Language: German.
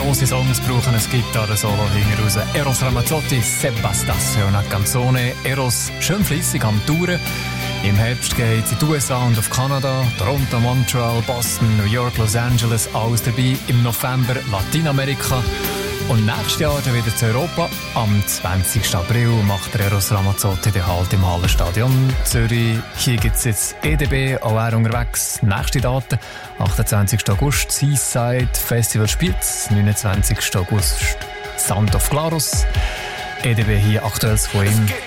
grosse Songs brauchen ein Gitarrensolo hinten raus. Eros Ramazzotti, Se bastasse una canzone. Eros schön fleissig am Touren. Im Herbst geht es in die USA und auf Kanada, Toronto, Montreal, Boston, New York, Los Angeles, alles dabei. Im November Lateinamerika. Und nächstes Jahr dann wieder zu Europa. Am 20. April macht der Eros Ramazzotti den Halt im Hallenstadion Zürich. Hier gibt es jetzt EDB, auch er unterwegs. Nächste Daten, 28. August, Seaside Festival Spiez, 29. August, Sand of Glarus. EDB hier aktuell von ihm.